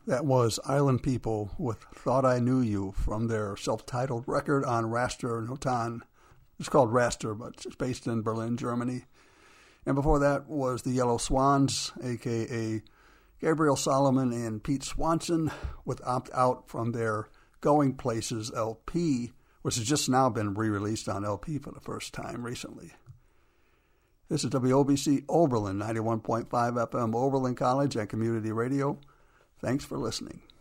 That was Island People with Thought I Knew You from their self-titled record on Raster Notan. It's called Raster, but it's based in Berlin, Germany. And before that was the Yellow Swans, a.k.a. Gabriel Solomon and Pete Swanson, with Opt Out from their Going Places LP, which has just now been re-released on LP for the first time recently. This is WOBC Oberlin, 91.5 FM Oberlin College and Community Radio. Thanks for listening.